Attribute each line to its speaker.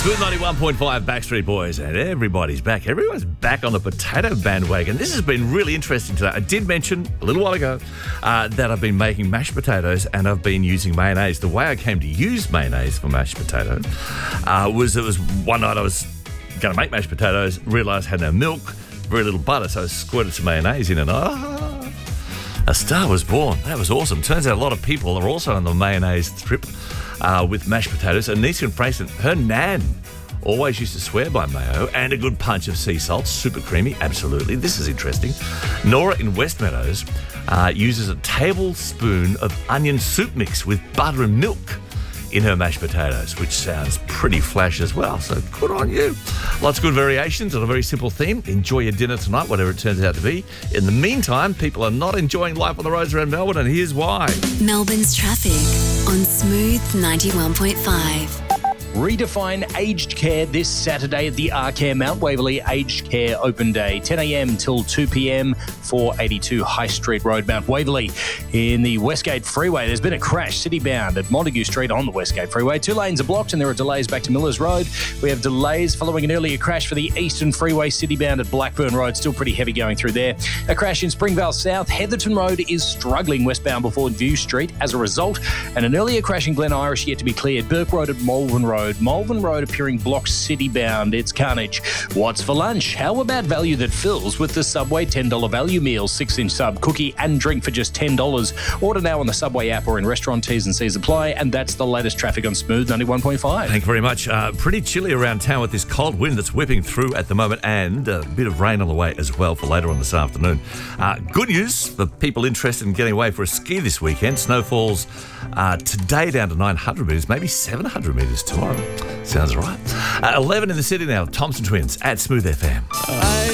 Speaker 1: Smooth 91.5 Backstreet Boys, and everybody's back. Everyone's back on the potato bandwagon. This has been really interesting today. I did mention a little while ago that I've been making mashed potatoes and I've been using mayonnaise. The way I came to use mayonnaise for mashed potato was one night I was going to make mashed potatoes, realised I had no milk, very little butter, so I squirted some mayonnaise in and a star was born. That was awesome. Turns out a lot of people are also on the mayonnaise trip with mashed potatoes. Anissa and Preston, her nan always used to swear by mayo and a good punch of sea salt. Super creamy, absolutely. This is interesting. Nora in West Meadows uses a tablespoon of onion soup mix with butter and milk in her mashed potatoes, which sounds pretty flash as well, so good on you. Lots of good variations on a very simple theme. Enjoy your dinner tonight, whatever it turns out to be. In the meantime, people are not enjoying life on the roads around Melbourne, and here's why.
Speaker 2: Melbourne's traffic on Smooth 91.5.
Speaker 3: Redefine aged care this Saturday at the Arcare Mount Waverley Aged Care Open Day, 10 a.m. till 2 p.m, 482 High Street Road, Mount Waverley. In the Westgate Freeway, there's been a crash city-bound at Montague Street on the Westgate Freeway. 2 lanes are blocked and there are delays back to Millers Road. We have delays following an earlier crash for the Eastern Freeway city-bound at Blackburn Road. Still pretty heavy going through there. A crash in Springvale South. Heatherton Road is struggling westbound before View Street as a result. And an earlier crash in Glen Irish yet to be cleared. Burke Road at Malvern Road. Malvern Road appearing blocked city-bound. It's carnage. What's for lunch? How about value that fills with the Subway $10 value meal, 6-inch sub, cookie and drink for just $10. Order now on the Subway app or in restaurant. T's and C's apply. And that's the latest traffic on Smooth 91.5.
Speaker 1: Thank you very much. Pretty chilly around town with this cold wind that's whipping through at the moment, and a bit of rain on the way as well for later on this afternoon. Good news for people interested in getting away for a ski this weekend. Snow falls today down to 900 metres, maybe 700 metres tomorrow. Sounds right. 11 in the city now. Thompson Twins at Smooth FM.